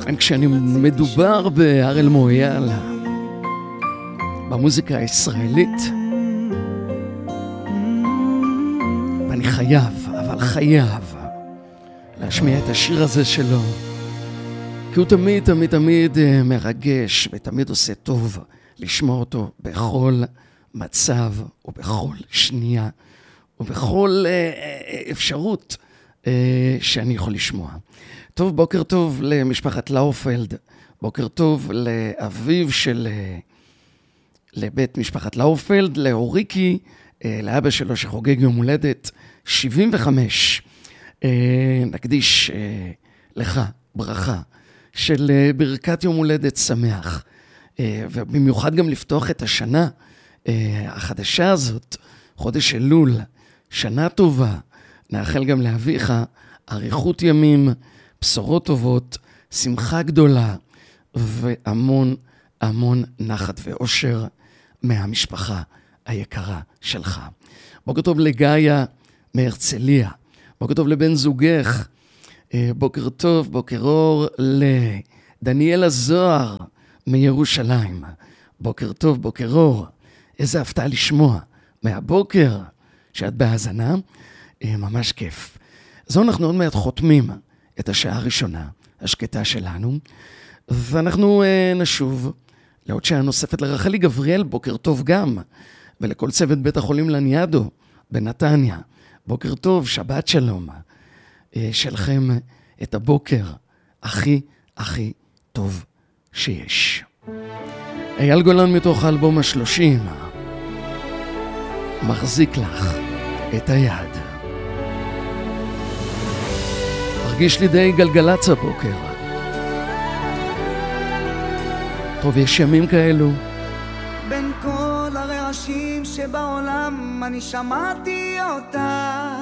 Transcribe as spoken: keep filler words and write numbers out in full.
כשאני מדובר בהראל מויאל, במוזיקה הישראלית, ואני חייב, אבל חייב, להשמיע את השיר הזה שלו, כי הוא תמיד, תמיד, תמיד מרגש, ותמיד עושה טוב לשמוע אותו בכל מצב, ובכל שנייה, ובכל אפשרות שאני יכול לשמוע. טוב, בוקר טוב למשפחת לאופלד, בוקר טוב לאביו של, לבית משפחת לאופלד, לאוריקי, לאבא שלו שחוגג יום הולדת שבעים וחמש. נקדיש לך ברכה של ברכת יום הולדת שמח, ובמיוחד גם לפתוח את השנה החדשה הזאת, חודש אלול, שנה טובה. נאחל גם לאביך אריכות ימים, בשורות טובות, שמחה גדולה, והמון המון נחת ואושר מהמשפחה היקרה שלך. בוקר טוב לגאיה מהרצליה, בוקר טוב לבן זוגך, בוקר טוב, בוקר אור לדניאל הזוהר מירושלים, בוקר טוב, בוקר אור, איזה הפתעה לשמוע מהבוקר שאת בהאזנה, ממש כיף. זו אנחנו עוד מעט חותמים את השעה הראשונה, השקטה שלנו, ואנחנו נשוב לעוד שעה נוספת לרחלי גבריאל, בוקר טוב גם, ולכל צוות בית החולים לניאדו בנתניה, בוקר טוב, שבת שלום, שלכם את הבוקר הכי הכי טוב שיש. אייל גולן מתוך האלבום השלושים, מחזיק לך את היד. מרגיש לי די גלגלצ הבוקר. טוב, יש ימים כאלו. בין כל הרעשים שבעולם אני שמעתי אותך,